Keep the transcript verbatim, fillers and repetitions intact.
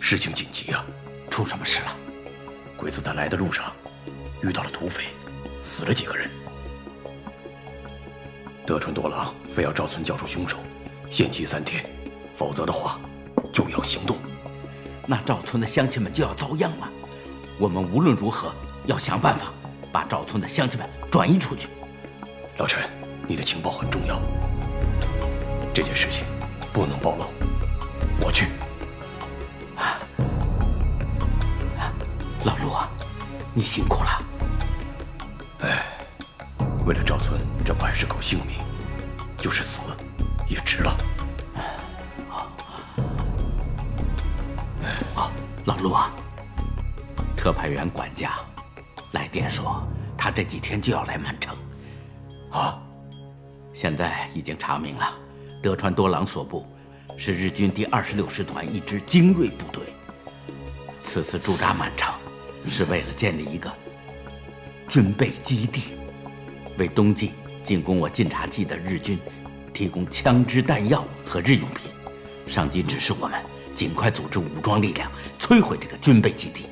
事情紧急啊！ 出什么事了？ 鬼子在来的路上遇到了土匪，死了几个人。德川多郎非要赵村交出凶手，限期三天，否则的话就要行动。 那赵村的乡亲们就要遭殃了。我们无论如何要想办法把赵村的乡亲们转移出去。 老陈，你的情报很重要，这件事情不能暴露。我去。 老陆啊，你辛苦了。 哎，为了赵村这百十口性命，就是死也值了。 哦，老陆啊，特派员管家来电说，他这几天就要来满城。 啊， 现在已经查明了，德川多郎所部是日军第二十六师团一支精锐部队。此次驻扎满城，是为了建立一个军备基地，为冬季进攻我晋察冀的日军提供枪支弹药和日用品。上级指示我们尽快组织武装力量，摧毁这个军备基地。